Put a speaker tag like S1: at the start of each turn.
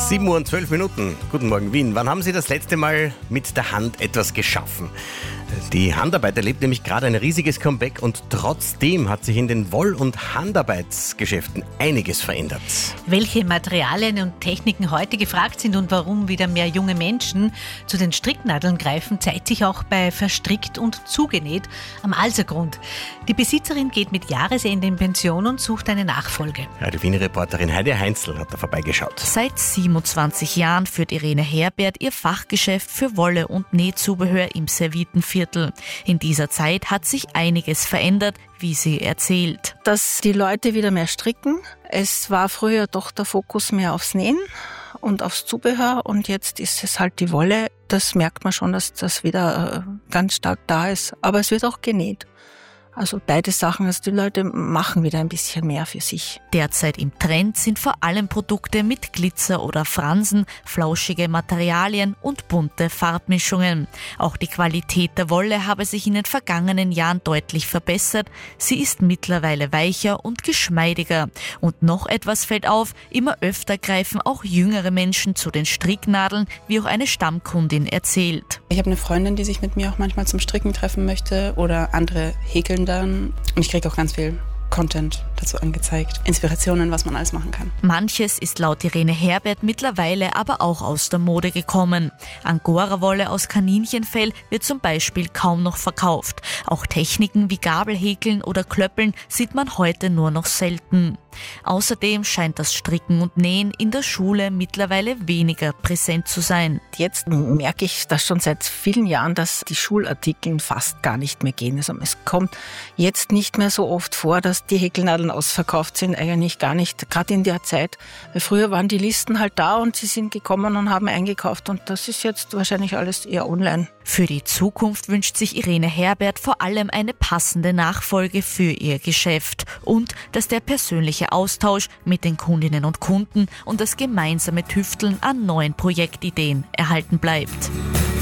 S1: 7 Uhr und 12 Minuten. Guten Morgen, Wien. Wann haben Sie das letzte Mal mit der Hand etwas geschaffen? Die Handarbeit erlebt nämlich gerade ein riesiges Comeback und trotzdem hat sich in den Woll- und Handarbeitsgeschäften einiges verändert.
S2: Welche Materialien und Techniken heute gefragt sind und warum wieder mehr junge Menschen zu den Stricknadeln greifen, zeigt sich auch bei Verstrickt und Zugenäht am Alsergrund. Die Besitzerin geht mit Jahresende in Pension und sucht eine Nachfolge.
S1: Ja, die Wiener Reporterin Heidi Heinzl hat da vorbeigeschaut.
S3: Seit 27 Jahren führt Irene Herbert ihr Fachgeschäft für Wolle- und Nähzubehör im Servitenviertel. In dieser Zeit hat sich einiges verändert, wie sie erzählt.
S4: Dass die Leute wieder mehr stricken. Es war früher doch der Fokus mehr aufs Nähen und aufs Zubehör und jetzt ist es halt die Wolle. Das merkt man schon, dass das wieder ganz stark da ist. Aber es wird auch genäht. Also beide Sachen, also die Leute machen wieder ein bisschen mehr für sich.
S3: Derzeit im Trend sind vor allem Produkte mit Glitzer oder Fransen, flauschige Materialien und bunte Farbmischungen. Auch die Qualität der Wolle habe sich in den vergangenen Jahren deutlich verbessert. Sie ist mittlerweile weicher und geschmeidiger. Und noch etwas fällt auf, immer öfter greifen auch jüngere Menschen zu den Stricknadeln, wie auch eine Stammkundin erzählt.
S5: Ich habe eine Freundin, die sich mit mir auch manchmal zum Stricken treffen möchte oder andere häkeln dann. Und ich kriege auch ganz viel Content dazu angezeigt, Inspirationen, was man alles machen kann.
S3: Manches ist laut Irene Herbert mittlerweile aber auch aus der Mode gekommen. Angora-Wolle aus Kaninchenfell wird zum Beispiel kaum noch verkauft. Auch Techniken wie Gabelhäkeln oder Klöppeln sieht man heute nur noch selten. Außerdem scheint das Stricken und Nähen in der Schule mittlerweile weniger präsent zu sein.
S4: Jetzt merke ich das schon seit vielen Jahren, dass die Schulartikel fast gar nicht mehr gehen. Also es kommt jetzt nicht mehr so oft vor, dass die Häkelnadeln ausverkauft sind, eigentlich gar nicht, gerade in der Zeit. Weil früher waren die Listen halt da und sie sind gekommen und haben eingekauft und das ist jetzt wahrscheinlich alles eher online.
S3: Für die Zukunft wünscht sich Irene Herbert vor allem eine passende Nachfolge für ihr Geschäft und dass der persönliche Austausch mit den Kundinnen und Kunden und das gemeinsame Tüfteln an neuen Projektideen erhalten bleibt.